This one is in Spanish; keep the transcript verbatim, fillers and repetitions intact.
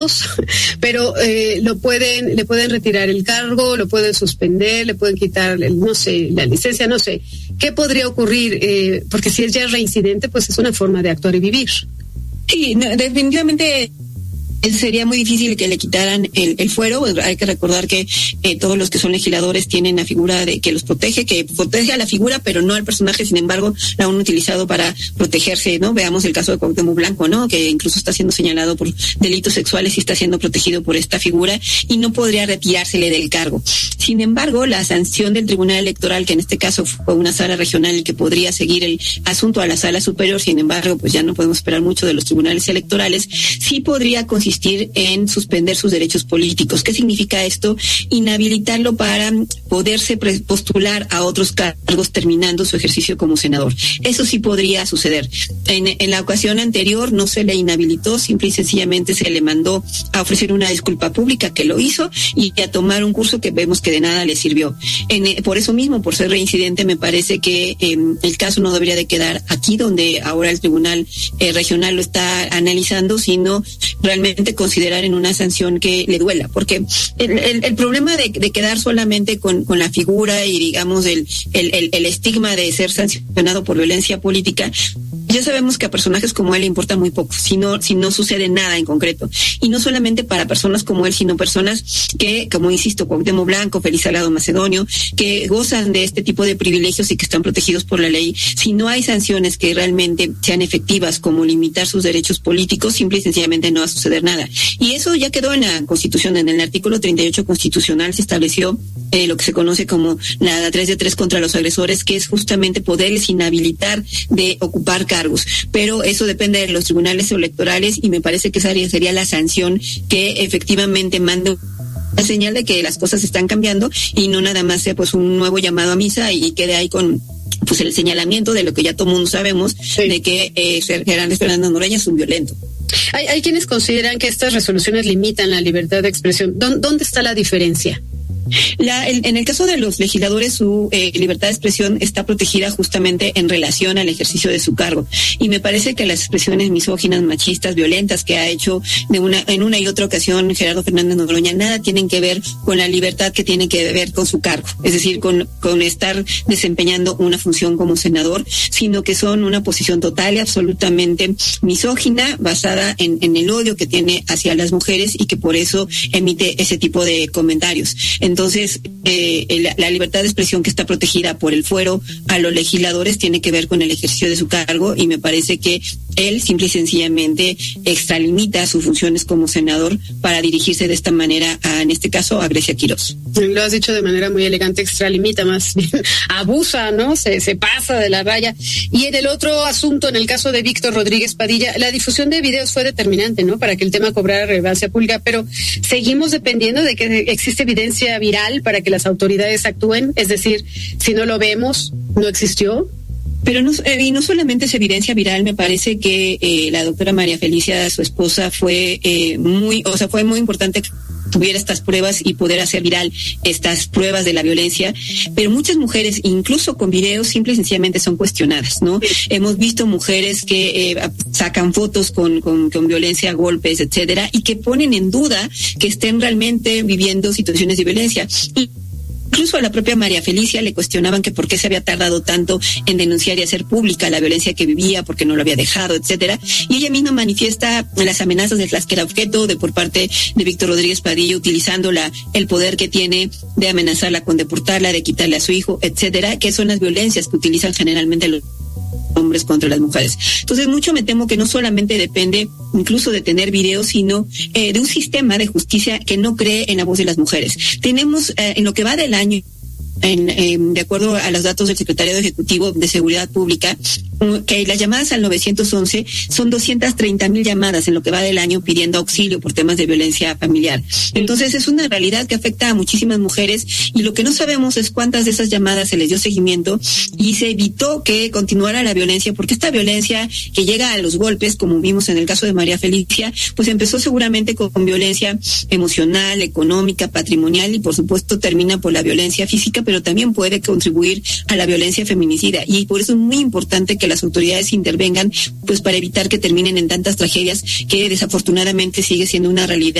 pero eh, lo pueden, le pueden retirar el cargo, lo pueden suspender, le pueden quitar, el, no sé, la licencia, no sé. ¿Qué podría ocurrir? Eh, porque si es ya reincidente, pues es una forma de actuar y vivir. Sí, no, definitivamente sería muy difícil que le quitaran el, el fuero. Hay que recordar que eh, todos los que son legisladores tienen la figura de que los protege, que protege a la figura, pero no al personaje. Sin embargo, la han utilizado para protegerse, ¿no? Veamos el caso de Cuauhtémoc Blanco, ¿no? Que incluso está siendo señalado por delitos sexuales y está siendo protegido por esta figura y no podría retirársele del cargo. Sin embargo, la sanción del Tribunal Electoral, que en este caso fue una sala regional que podría seguir el asunto a la sala superior, sin embargo, pues ya no podemos esperar mucho de los tribunales electorales, sí podría consistir en suspender sus derechos políticos. ¿Qué significa esto? Inhabilitarlo para poderse postular a otros cargos terminando su ejercicio como senador. Eso sí podría suceder. En, en la ocasión anterior no se le inhabilitó, simple y sencillamente se le mandó a ofrecer una disculpa pública, que lo hizo, y a tomar un curso que vemos que de nada le sirvió. En, por eso mismo, por ser reincidente, me parece que eh, el caso no debería de quedar aquí, donde ahora el Tribunal eh, Regional lo está analizando, sino realmente considerar en una sanción que le duela, porque el, el, el problema de, de quedar solamente con, con la figura y digamos el, el, el, el estigma de ser sancionado por violencia política, ya sabemos que a personajes como él le importa muy poco, si no, si no sucede nada en concreto. Y no solamente para personas como él, sino personas que, como insisto, Cuauhtémoc Blanco, Félix Salgado Macedonio, que gozan de este tipo de privilegios y que están protegidos por la ley. Si no hay sanciones que realmente sean efectivas, como limitar sus derechos políticos, simple y sencillamente no va a suceder nada. Y eso ya quedó en la Constitución. En el artículo treinta y ocho constitucional se estableció eh, lo que se conoce como la tres de tres contra los agresores, que es justamente poderles inhabilitar de ocupar cargos. Pero eso depende de los tribunales electorales y me parece que esa sería la sanción que efectivamente mande la señal de que las cosas están cambiando y no nada más sea pues un nuevo llamado a misa y quede ahí con pues el señalamiento de lo que ya todo mundo sabemos, sí, de que eh, Hernández Fernando Noroña es un violento. Hay, hay quienes consideran que estas resoluciones limitan la libertad de expresión. ¿Dónde está la diferencia? La, el, en el caso de los legisladores, su eh, libertad de expresión está protegida justamente en relación al ejercicio de su cargo. Y me parece que las expresiones misóginas, machistas, violentas que ha hecho de una, en una y otra ocasión Gerardo Fernández Noroña nada tienen que ver con la libertad que tiene que ver con su cargo. Es decir, con, con estar desempeñando una función como senador, sino que son una posición total y absolutamente misógina, basada en, en el odio que tiene hacia las mujeres y que por eso emite ese tipo de comentarios. Entonces, eh, la, la libertad de expresión que está protegida por el fuero a los legisladores tiene que ver con el ejercicio de su cargo y me parece que él simple y sencillamente extralimita sus funciones como senador para dirigirse de esta manera a, en este caso, a Grecia Quirós. Lo has dicho de manera muy elegante, extralimita, más bien abusa, ¿no? Se, se pasa de la raya. Y en el otro asunto, en el caso de Víctor Rodríguez Padilla, la difusión de videos fue determinante, ¿no? Para que el tema cobrara relevancia pública, pero seguimos dependiendo de que existe evidencia viral para que las autoridades actúen, es decir, si no lo vemos, no existió. Pero no, eh, y no solamente es evidencia viral, me parece que eh, la doctora María Felicia, su esposa, fue eh, muy, o sea, fue muy importante que tuviera estas pruebas y poder hacer viral estas pruebas de la violencia, pero muchas mujeres, incluso con videos, simple y sencillamente son cuestionadas, ¿no? Hemos visto mujeres que eh, sacan fotos con, con, con violencia, golpes, etcétera, y que ponen en duda que estén realmente viviendo situaciones de violencia. Y incluso a la propia María Felicia le cuestionaban que por qué se había tardado tanto en denunciar y hacer pública la violencia que vivía, porque no lo había dejado, etcétera. Y ella misma manifiesta las amenazas de las que era objeto de por parte de Víctor Rodríguez Padilla, utilizando la, el poder que tiene de amenazarla con deportarla, de quitarle a su hijo, etcétera, que son las violencias que utilizan generalmente los hombres contra las mujeres. Entonces, mucho me temo que no solamente depende incluso de tener videos, sino eh, de un sistema de justicia que no cree en la voz de las mujeres. Tenemos, eh, en lo que va del año, En, eh, de acuerdo a los datos del Secretariado Ejecutivo de Seguridad Pública, que las llamadas al nueve once son doscientas treinta mil llamadas en lo que va del año pidiendo auxilio por temas de violencia familiar. Entonces es una realidad que afecta a muchísimas mujeres y lo que no sabemos es cuántas de esas llamadas se les dio seguimiento y se evitó que continuara la violencia, porque esta violencia que llega a los golpes, como vimos en el caso de María Felicia, pues empezó seguramente con violencia emocional, económica, patrimonial y por supuesto termina por la violencia física, pero también puede contribuir a la violencia feminicida, y por eso es muy importante que las autoridades intervengan, pues para evitar que terminen en tantas tragedias que desafortunadamente sigue siendo una realidad